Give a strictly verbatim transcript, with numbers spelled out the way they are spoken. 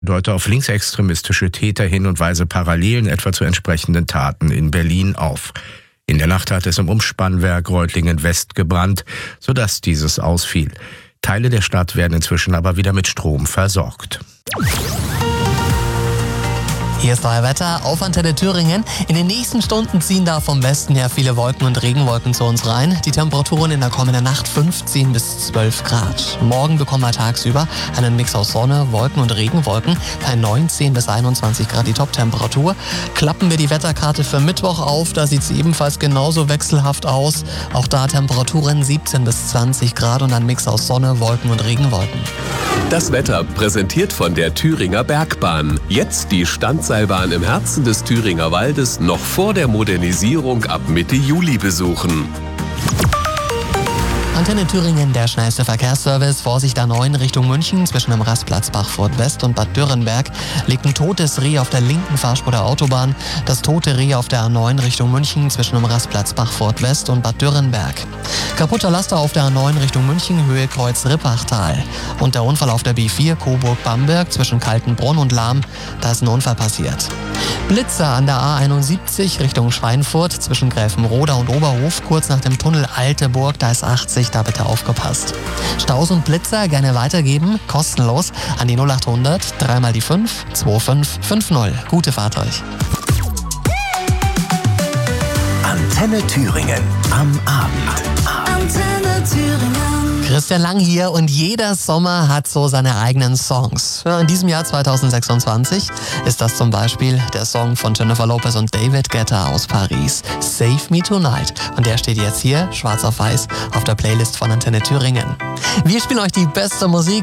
Deute auf linksextremistische Täter hin und weise Parallelen etwa zu entsprechenden Taten in Berlin auf. In der Nacht hat es im Umspannwerk Reutlingen-West gebrannt, sodass dieses ausfiel. Teile der Stadt werden inzwischen aber wieder mit Strom versorgt. Hier ist euer Wetter auf Antenne Thüringen. In den nächsten Stunden ziehen da vom Westen her viele Wolken und Regenwolken zu uns rein. Die Temperaturen in der kommenden Nacht fünfzehn bis zwölf Grad. Morgen bekommen wir tagsüber einen Mix aus Sonne, Wolken und Regenwolken. Bei neunzehn bis einundzwanzig Grad die Toptemperatur. Klappen wir die Wetterkarte für Mittwoch auf, da sieht es ebenfalls genauso wechselhaft aus. Auch da Temperaturen siebzehn bis zwanzig Grad und ein Mix aus Sonne, Wolken und Regenwolken. Das Wetter präsentiert von der Thüringer Bergbahn. Jetzt die Standseilbahn im Herzen des Thüringer Waldes noch vor der Modernisierung ab Mitte Juli besuchen. Antenne Thüringen, der schnellste Verkehrsservice. Vorsicht A neun Richtung München. Zwischen dem Rastplatz Bachfurt West und Bad Dürrenberg liegt ein totes Reh auf der linken Fahrspur der Autobahn. Das tote Reh auf der A neun Richtung München zwischen dem Rastplatz Bachfurt West und Bad Dürrenberg. Kaputter Laster auf der A neun Richtung München, Höhe Kreuz Rippachtal. Und der Unfall auf der B vier Coburg-Bamberg zwischen Kaltenbrunn und Lahm. Da ist ein Unfall passiert. Blitzer an der A einundsiebzig Richtung Schweinfurt zwischen Gräfenroda und Oberhof, kurz nach dem Tunnel Alteburg, da ist achtzig, da bitte aufgepasst. Staus und Blitzer gerne weitergeben, kostenlos an die null achthundert, dreimal die fünf, zwei fünf fünf null. Gute Fahrt euch. Antenne Thüringen am Abend. Antenne Thüringen. Christian Lang hier und jeder Sommer hat so seine eigenen Songs. Ja, in diesem Jahr zweitausendsechsundzwanzig ist das zum Beispiel der Song von Jennifer Lopez und David Guetta aus Paris, Save Me Tonight. Und der steht jetzt hier, schwarz auf weiß, auf der Playlist von Antenne Thüringen. Wir spielen euch die beste Musik.